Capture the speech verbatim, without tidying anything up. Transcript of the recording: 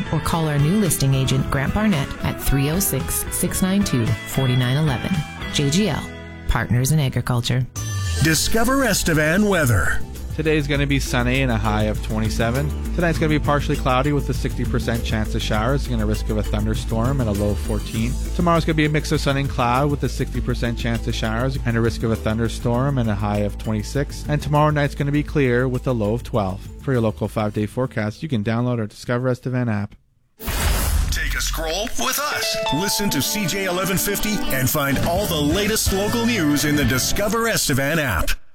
or call our new listing agent, Grant Barnett, at three oh six, six nine two, four nine one one. J G L, Partners in Agriculture. Discover Estevan weather. Today's going to be sunny and a high of twenty-seven. Tonight's going to be partially cloudy with a sixty percent chance of showers and a risk of a thunderstorm and a low of fourteen. Tomorrow's going to be a mix of sun and cloud with a sixty percent chance of showers and a risk of a thunderstorm and a high of twenty-six. And tomorrow night's going to be clear with a low of twelve. For your local five-day forecast, you can download our Discover Estevan app. Take a scroll with us. Listen to C J eleven fifty and find all the latest local news in the Discover Estevan app.